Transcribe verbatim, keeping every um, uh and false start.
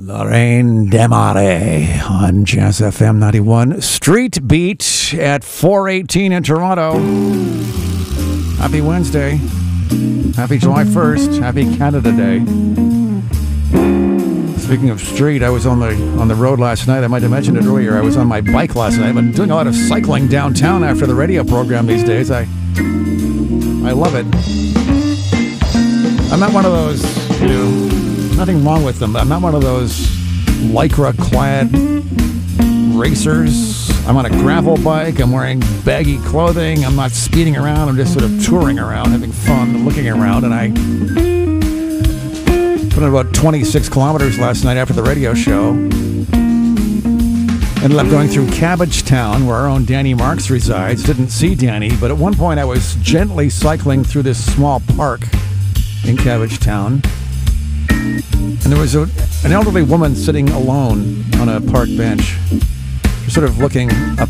Lorraine Desmarais on Jazz F M ninety-one. Street Beat at four eighteen in Toronto. Happy Wednesday. Happy July first. Happy Canada Day. Speaking of street, I was on the on the road last night. I might have mentioned it earlier. I was on my bike last night. I've been doing a lot of cycling downtown after the radio program these days. I I love it. I'm not one of those, you know, nothing wrong with them. I'm not one of those lycra-clad racers. I'm on a gravel bike. I'm wearing baggy clothing. I'm not speeding around. I'm just sort of touring around, having fun, looking around. And I put in about twenty-six kilometers last night after the radio show. Ended up going through Cabbagetown, where our own Danny Marks resides. Didn't see Danny, but at one point I was gently cycling through this small park in Cabbagetown. And there was a, an elderly woman sitting alone on a park bench, just sort of looking up